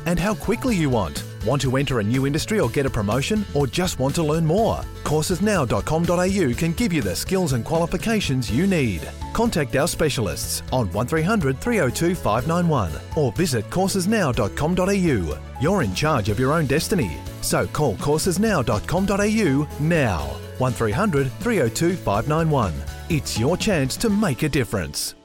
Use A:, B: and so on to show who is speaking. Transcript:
A: and how quickly you want. Want to enter a new industry or get a promotion, or just want to learn more? Coursesnow.com.au can give you the skills and qualifications you need. Contact our specialists on 1300 302 591 or visit coursesnow.com.au. You're in charge of your own destiny. So call coursesnow.com.au now. 1300 302 591. It's your chance to make a difference.